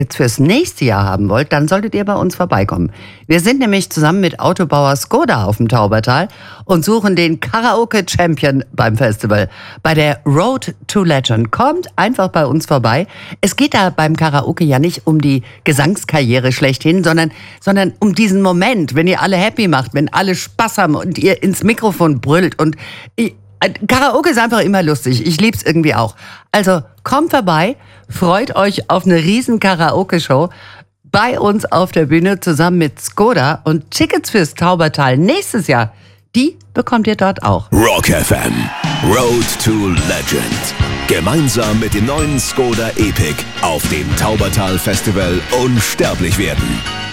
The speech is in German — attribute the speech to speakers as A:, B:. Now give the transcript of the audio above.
A: jetzt fürs nächste Jahr haben wollt, dann solltet ihr bei uns vorbeikommen. Wir sind nämlich zusammen mit Autobauer Skoda auf dem Taubertal und suchen den Karaoke-Champion beim Festival. Bei der Road to Legend. Kommt einfach bei uns vorbei. Es geht da beim Karaoke ja nicht um die Gesangskarriere schlechthin, sondern um diesen Moment, wenn ihr alle happy macht, wenn alle Spaß haben und ihr ins Mikrofon brüllt. Und Karaoke ist einfach immer lustig. Ich lieb's irgendwie auch. Also kommt vorbei, freut euch auf eine riesen Karaoke-Show bei uns auf der Bühne zusammen mit Skoda und Tickets fürs Taubertal nächstes Jahr, die bekommt ihr dort auch.
B: Rock FM, Road to Legend. Gemeinsam mit dem neuen Skoda Epic auf dem Taubertal Festival unsterblich werden.